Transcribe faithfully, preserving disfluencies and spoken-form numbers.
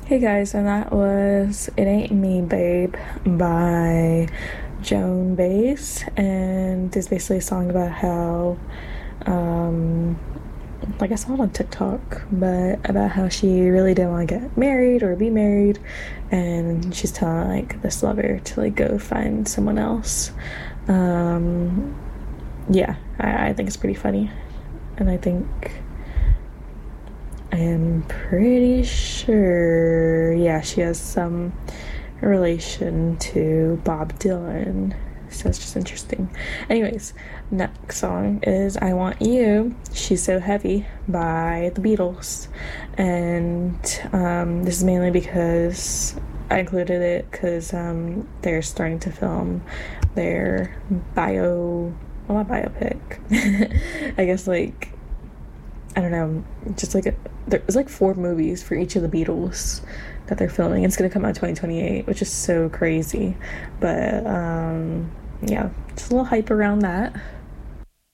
Hey guys, and that was It Ain't Me, Babe by Joan Baez. And it's basically a song about how, um, like I saw it on TikTok, but about how she really didn't want to get married or be married. And she's telling like this lover to like go find someone else. Um, yeah, I, I think it's pretty funny. And I think I am pretty sure, yeah, she has some relation to Bob Dylan. So it's just interesting. Anyways, next song is I Want You, She's So Heavy by the Beatles. And um, this is mainly because I included it because um, they're starting to film their bio, well, not biopic. I guess like I don't know, just like a, there's like four movies for each of the Beatles that they're filming. It's gonna come out twenty twenty-eight, which is so crazy. But um, yeah, just a little hype around that.